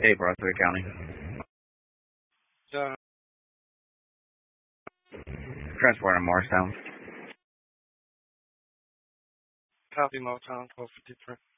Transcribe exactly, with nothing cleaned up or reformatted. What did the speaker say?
Hey, Brunswick County. Uh, Transport in Morristown. copy Motown twelve fifty-three.